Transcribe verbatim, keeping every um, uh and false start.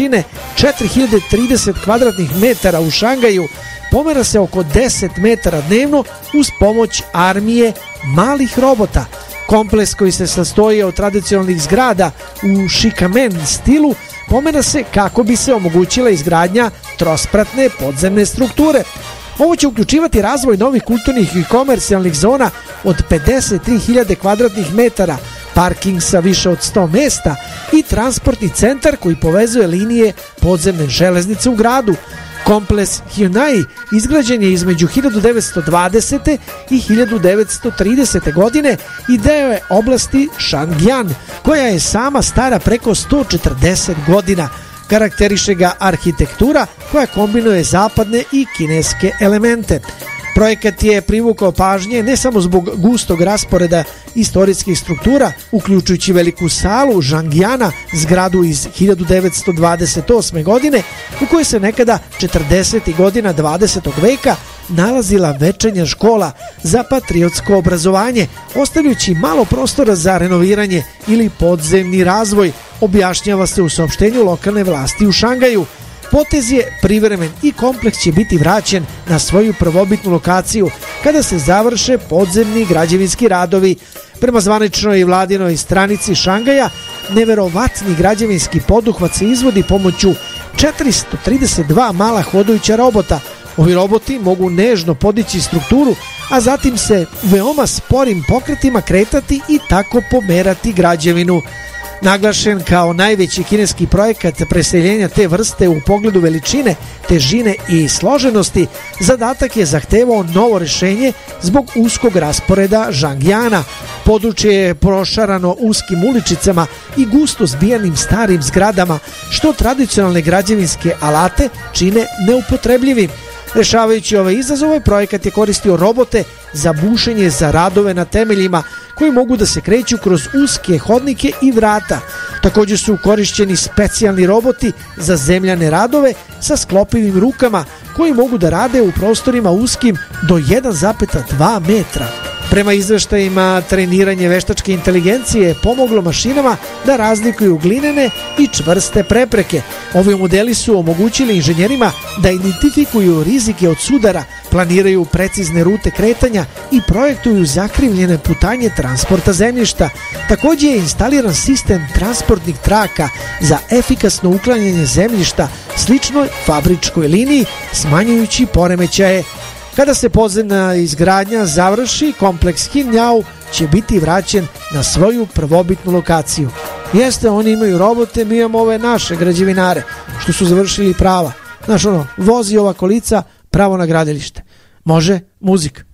površine četiri hiljade trideset kvadratnih metara u Šangaju pomera se oko deset metara dnevno uz pomoć armije malih robota. Kompleks koji se sastoji od tradicionalnih zgrada u šikamen stilu pomera se kako bi se omogućila izgradnja trospratne podzemne strukture. Ovo će uključivati razvoj novih kulturnih i komercijalnih zona od pedeset tri hiljade kvadratnih metara, parking sa više od sto mesta i transportni centar koji povezuje linije podzemne železnice u gradu. Kompleks Hyundai izgrađen je između hiljadu devetsto dvadesete. i hiljadu devetsto tridesete. godine i deo je oblasti Shangjiang, koja je sama stara preko sto četrdeset godina. Karakteriše ga arhitektura koja kombinuje zapadne i kineske elemente. Projekat je privukao pažnje ne samo zbog gustog rasporeda istorijskih struktura, uključujući veliku salu Zhangyana, zgradu iz hiljadu devetsto dvadeset osme. godine, u kojoj se nekada četrdesetih godina dvadesetog veka nalazila večernja škola za patriotsko obrazovanje, ostavljajući malo prostora za renoviranje ili podzemni razvoj, objašnjava se u saopštenju lokalne vlasti u Šangaju. Potez je privremen i kompleks će biti vraćen na svoju prvobitnu lokaciju kada se završe podzemni građevinski radovi. Prema zvaničnoj vladinoj stranici Šangaja, neverovatni građevinski poduhvat se izvodi pomoću četiristo trideset dva mala hodajuća robota. Ovi roboti mogu nežno podići strukturu, a zatim se veoma sporim pokretima kretati i tako pomerati građevinu. Naglašen kao najveći kineski projekat preseljenja te vrste u pogledu veličine, težine i složenosti, zadatak je zahtevao novo rešenje zbog uskog rasporeda Zhangyana. Područje je prošarano uskim uličicama i gusto zbijanim starim zgradama, što tradicionalne građevinske alate čine neupotrebljivim. Rešavajući ove izazove, projekat je koristio robote za bušenje za radove na temeljima koji mogu da se kreću kroz uske hodnike i vrata. Također su korišćeni specijalni roboti za zemljane radove sa sklopivim rukama koji mogu da rade u prostorima uskim do jedan zarez dva metra. Prema izveštajima, treniranje veštačke inteligencije je pomoglo mašinama da razlikuju glinene i čvrste prepreke. Ovi modeli su omogućili inženjerima da identifikuju rizike od sudara, planiraju precizne rute kretanja i projektuju zakrivljene putanje transporta zemljišta. Također je instaliran sistem transportnih traka za efikasno uklanjanje zemljišta sličnoj fabričkoj liniji, smanjujući poremećaje. Kada se podzemna izgradnja završi, kompleks Hyundai će biti vraćen na svoju prvobitnu lokaciju. Jeste, oni imaju robote, mi imamo ove naše građevinare što su završili prava. Znaš ono, vozi ova kolica pravo na gradilište. Može, muzika.